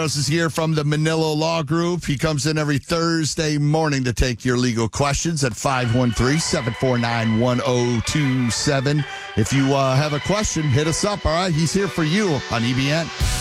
This is here from the Manilo Law Group. He comes in every Thursday morning to take your legal questions at 513-749-1027. If you have a question, hit us up, all right? He's here for you on EBN.